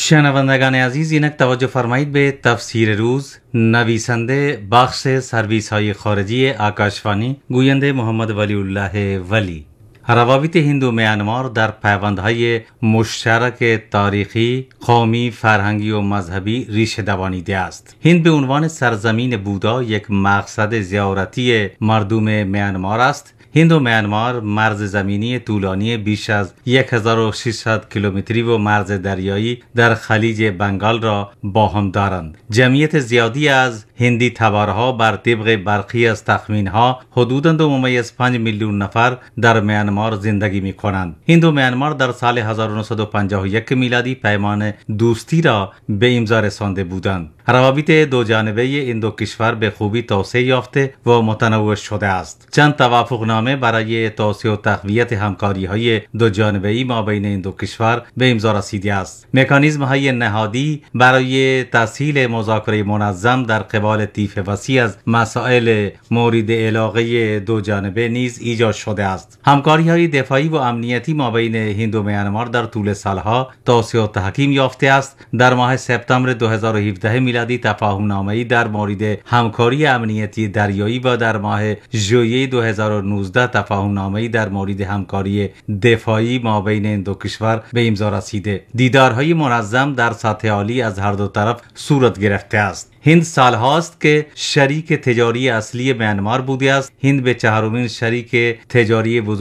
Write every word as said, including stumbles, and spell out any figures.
شنوندگان عزیز، اینک توجه فرمایید به تفسیر روز. نویسنده بخش سرویس های خارجی آکاشوانی، گوینده محمد ولی الله ولی. روابط هند و میانمار در پیوندهای مشترک تاریخی، قومی، فرهنگی و مذهبی ریشه دوانیده است. هند به عنوان سرزمین بودا یک مقصد زیارتی مردم میانمار است. هند و میانمار مرز زمینی طولانی بیش از هزار و ششصد کیلومتری و مرز دریایی در خلیج بنگال را با هم دارند. جمعیت زیادی از هندی تبارها بر طبق برخی از تخمینها حدوداً دو ممیز پنج میلیون نفر در میانمار زندگی می کنند. هند و میانمار در سال هزار و نهصد و پنجاه و یک میلادی پیمان دوستی را به امضا رسانده بودند. روابط دو جانبه این دو کشور به خوبی توسعه یافته و متنوع شده است. چند توافقنامه برای توسعه و تقویت همکاری‌های دو جانبه‌ای مابین این دو کشور به امضا رسیده است. مکانیزم‌های نهادی برای تسهیل مذاکره منظم در قبال طیف وسیع از مسائل مورد علاقه دو جانبه نیز ایجاد شده است. همکاری‌های دفاعی و امنیتی مابین هند و میانمار در طول سالها توسعه و تحکیم یافته است. در ماه سپتامبر دو هزار و هفده میلادی تفاهم‌نامه‌ای در مورد همکاری امنیتی دریایی و در ماه ژوئیه دو هزار و نوزده تفاهم‌نامه‌ای در مورد همکاری دفاعی مابین این دو کشور به امضا رسیده. دیدارهای منظم در سطح عالی از هر دو طرف صورت گرفته است. هند سالهاست که شریک تجاری اصلی میانمار بوده است. هند به چهارمین شریک تجاری بزرگ